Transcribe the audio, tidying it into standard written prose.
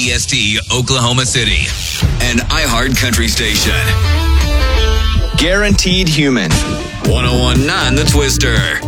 KDST, Oklahoma City. An iHeart Country station. Guaranteed Human. 1019 The Twister.